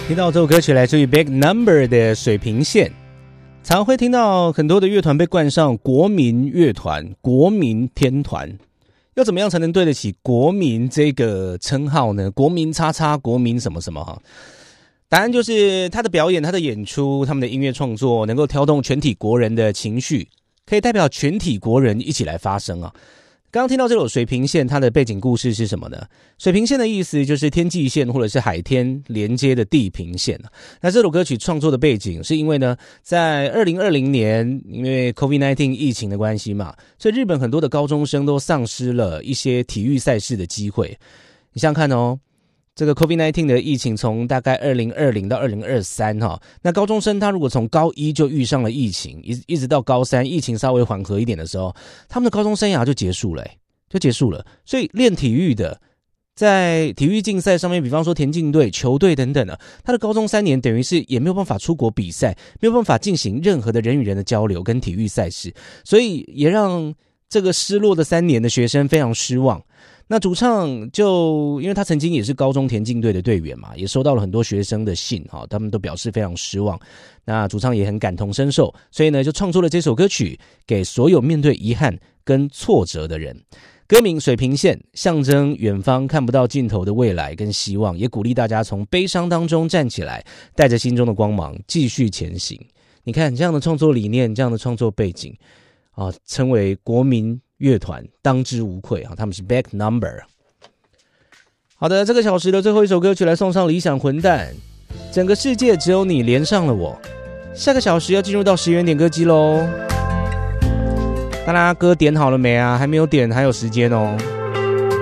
听到这首歌曲来自于 Big Number 的水平线，常会听到很多的乐团被冠上国民乐团、国民天团，要怎么样才能对得起国民这个称号呢？国民叉叉，国民什么什么哈？答案就是他的表演、他的演出、他们的音乐创作能够挑动全体国人的情绪，可以代表全体国人一起来发声啊。刚刚听到这首水平线，它的背景故事是什么呢？水平线的意思就是天际线或者是海天连接的地平线。那这首歌曲创作的背景是因为呢，在2020年，因为 COVID-19 疫情的关系嘛，所以日本很多的高中生都丧失了一些体育赛事的机会。你想想看哦，这个 COVID-19 的疫情从大概2020到2023哈，那高中生他如果从高一就遇上了疫情，一直到高三疫情稍微缓和一点的时候，他们的高中生涯就结束了，就结束了。所以练体育的，在体育竞赛上面，比方说田径队、球队等等的，他的高中3年等于是也没有办法出国比赛，没有办法进行任何的人与人的交流跟体育赛事，所以也让这个失落的3年的学生非常失望。那主唱就因为他曾经也是高中田径队的队员嘛，也收到了很多学生的信，他们都表示非常失望。那主唱也很感同身受，所以呢就创作了这首歌曲给所有面对遗憾跟挫折的人。歌名水平线象征远方看不到尽头的未来跟希望，也鼓励大家从悲伤当中站起来，带着心中的光芒继续前行。你看这样的创作理念，这样的创作背景称为国民乐团当之无愧，他们是 Big Number。 好的，这个小时的最后一首歌曲来送上理想混蛋，整个世界只有你连上了我。下个小时要进入到10元点歌机咯，大家歌点好了没啊？还没有点还有时间哦。